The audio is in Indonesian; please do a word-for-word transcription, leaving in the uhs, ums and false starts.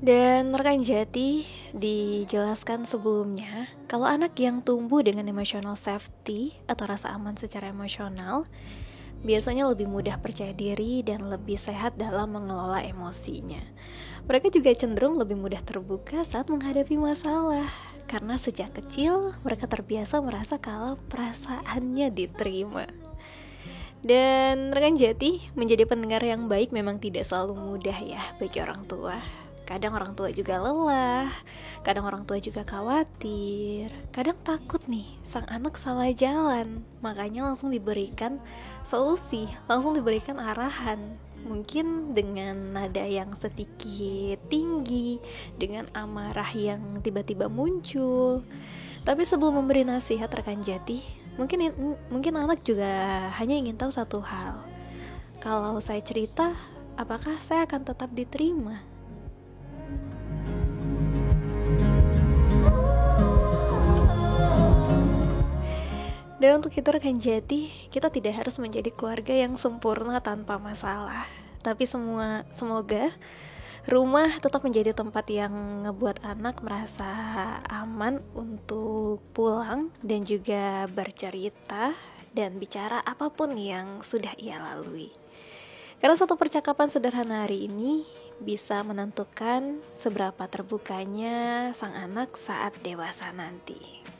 Dan rekan jati dijelaskan sebelumnya, kalau anak yang tumbuh dengan emotional safety atau rasa aman secara emosional, biasanya lebih mudah percaya diri dan lebih sehat dalam mengelola emosinya. Mereka juga cenderung lebih mudah terbuka saat menghadapi masalah, karena sejak kecil mereka terbiasa merasa kalau perasaannya diterima. Dan rekan jati, menjadi pendengar yang baik memang tidak selalu mudah ya bagi orang tua. Kadang orang tua juga lelah, kadang orang tua juga khawatir, kadang takut nih sang anak salah jalan. Makanya langsung diberikan solusi, langsung diberikan arahan. Mungkin dengan nada yang sedikit tinggi, dengan amarah yang tiba-tiba muncul. Tapi sebelum memberi nasihat rekan jati, mungkin mungkin anak juga hanya ingin tahu satu hal. Kalau saya cerita, apakah saya akan tetap diterima? Dan untuk itu rekan jati, kita tidak harus menjadi keluarga yang sempurna tanpa masalah. Tapi semua semoga rumah tetap menjadi tempat yang ngebuat anak merasa aman untuk pulang dan juga bercerita dan bicara apapun yang sudah ia lalui. Karena satu percakapan sederhana hari ini bisa menentukan seberapa terbukanya sang anak saat dewasa nanti.